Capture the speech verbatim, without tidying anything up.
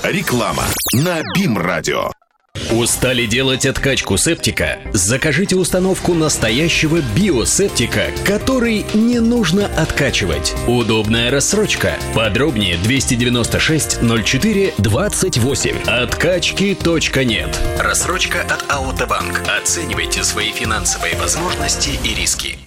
Реклама на БИМ-радио. Устали делать откачку септика? Закажите установку настоящего биосептика, который не нужно откачивать. Удобная рассрочка. Подробнее двести девяносто шесть ноль четыре двадцать восемь. Откачки точка нет. Рассрочка от Аутобанк. Оценивайте свои финансовые возможности и риски.